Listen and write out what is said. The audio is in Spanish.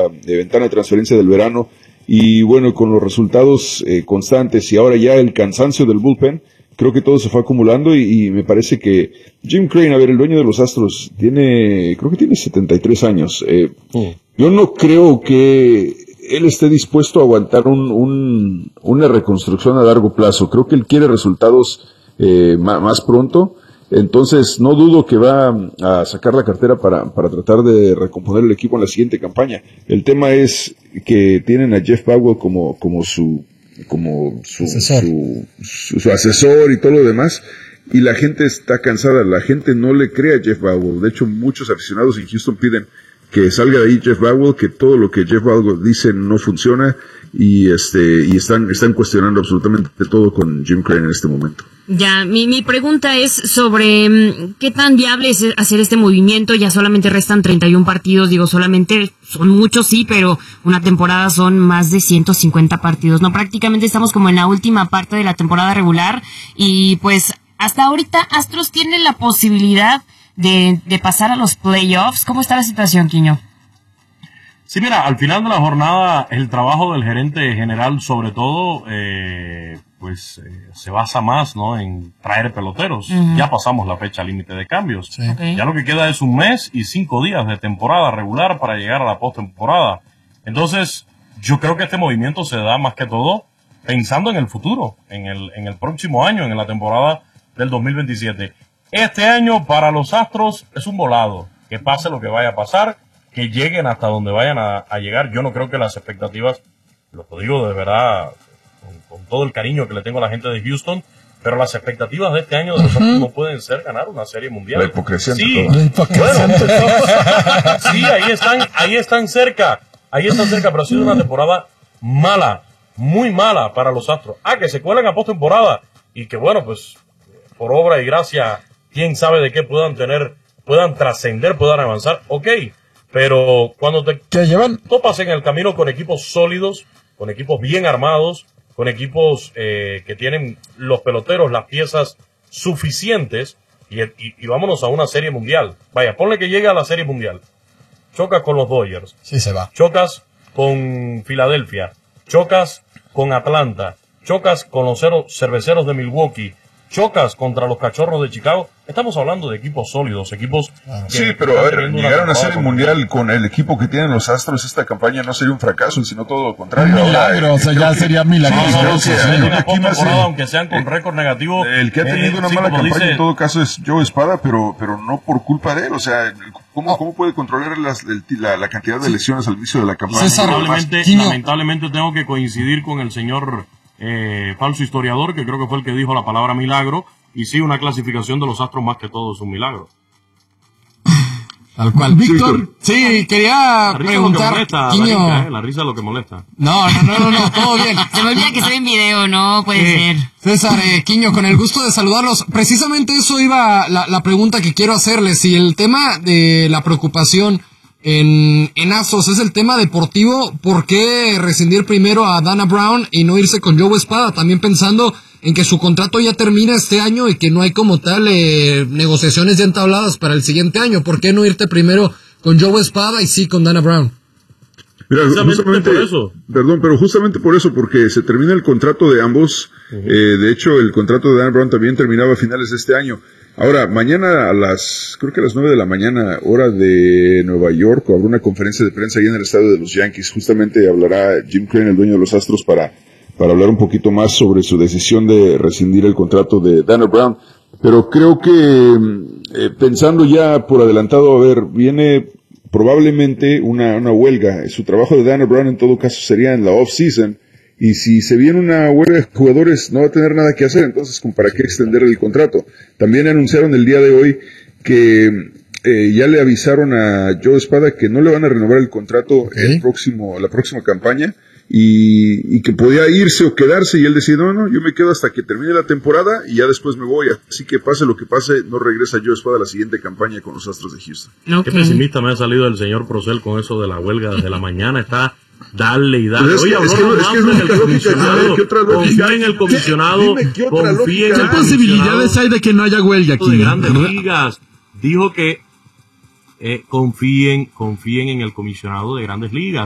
ventana de transferencia del verano, y bueno, con los resultados constantes y ahora ya el cansancio del bullpen, creo que todo se fue acumulando y me parece que Jim Crane, a ver, el dueño de los Astros, creo que tiene 73 años. Yo no creo que él esté dispuesto a aguantar una reconstrucción a largo plazo. Creo que él quiere resultados más pronto. Entonces, no dudo que va a sacar la cartera para tratar de recomponer el equipo en la siguiente campaña. El tema es que tienen a Jeff Bagwell como su asesor y todo lo demás, y la gente está cansada, la gente no le cree a Jeff Bagwell. De hecho, muchos aficionados en Houston piden que salga de ahí Jeff Bagwell, que todo lo que Jeff Bagwell dice no funciona, y están cuestionando absolutamente todo con Jim Crane en este momento. Ya, mi pregunta es sobre qué tan viable es hacer este movimiento. Ya solamente restan 31 partidos, solamente son muchos, sí, pero una temporada son más de 150 partidos, ¿no? Prácticamente estamos como en la última parte de la temporada regular, y pues hasta ahorita Astros tiene la posibilidad de pasar a los playoffs. ¿Cómo está la situación, Quiño? Sí, mira, al final de la jornada, el trabajo del gerente general, sobre todo, se basa más, ¿no?, en traer peloteros. Uh-huh. Ya pasamos la fecha límite de cambios. Sí. Okay. Ya lo que queda es 1 mes y 5 días de temporada regular para llegar a la postemporada. Entonces, yo creo que este movimiento se da más que todo pensando en el futuro, en el próximo año, en la temporada del 2027. Este año para los Astros es un volado. Que pase lo que vaya a pasar, que lleguen hasta donde vayan a llegar. Yo no creo que las expectativas, lo digo de verdad, con todo el cariño que le tengo a la gente de Houston, pero las expectativas de este año de los Astros no pueden ser ganar una serie mundial. La hipocresía. Sí, sí, ahí están cerca, pero ha sido una temporada mala, muy mala para los Astros. Que se cuelen a postemporada y que bueno, pues por obra y gracia, quién sabe de qué puedan trascender, puedan avanzar, pero cuando te topas en el camino con equipos sólidos, con equipos bien armados, con equipos que tienen los peloteros, las piezas suficientes, y vámonos a una serie mundial. Vaya, ponle que llegue a la serie mundial. Chocas con los Dodgers. Sí, se va. Chocas con Filadelfia. Chocas con Atlanta. Chocas con los Cerveceros de Milwaukee. Chocas contra los Cachorros de Chicago. Estamos hablando de equipos sólidos, equipos... Sí, pero a ver, llegar a una serie mundial con el equipo que tienen los Astros, esta campaña no sería un fracaso, sino todo lo contrario. Milagro, sería milagroso. Aunque sean con récord negativo. El que ha tenido una mala campaña en todo caso es Joe Espada, pero no por culpa de él. O sea, ¿cómo puede controlar la cantidad de lesiones al inicio de la campaña? Lamentablemente tengo que coincidir con el señor falso historiador, que creo que fue el que dijo la palabra milagro, y sí, una clasificación de los Astros más que todo es un milagro. Tal cual. Víctor, sí, quería preguntar. La risa es lo que molesta. No, todo bien. Se me olvida que estoy en video, no puede ser. César, Quiño, con el gusto de saludarlos. Precisamente eso iba la pregunta que quiero hacerles. Si el tema de la preocupación en Astros es el tema deportivo, ¿por qué rescindir primero a Dana Brown y no irse con Joe Espada? También pensando en que su contrato ya termina este año y que no hay como tal negociaciones ya entabladas para el siguiente año. ¿Por qué no irte primero con Joe Espada y sí con Dana Brown? Mira, justamente por eso. Perdón, pero justamente por eso, porque se termina el contrato de ambos. Uh-huh. De hecho, el contrato de Dana Brown también terminaba a finales de este año. Ahora, mañana creo que a las 9 de la mañana, hora de Nueva York, habrá una conferencia de prensa ahí en el estadio de los Yankees. Justamente hablará Jim Crane, el dueño de los Astros, para hablar un poquito más sobre su decisión de rescindir el contrato de Dana Brown. Pero creo que, pensando ya por adelantado, viene probablemente una huelga. Su trabajo de Dana Brown en todo caso sería en la off-season. Y si se viene una huelga de jugadores, no va a tener nada que hacer, entonces, ¿para qué extender el contrato? También anunciaron el día de hoy que ya le avisaron a Joe Espada que no le van a renovar el contrato la próxima campaña, y que podía irse o quedarse, y él decía, no, yo me quedo hasta que termine la temporada y ya después me voy. Así que pase lo que pase, no regresa Joe Espada a la siguiente campaña con los Astros de Houston. Okay. Qué pesimista me ha salido el señor Procel con eso de la huelga desde la mañana. Está dale y dale. Oye, confía en el comisionado, confía en el ¿Qué posibilidades hay de que no haya huelga aquí? De Grandes Ligas. Dijo que confíen en el comisionado de Grandes Ligas.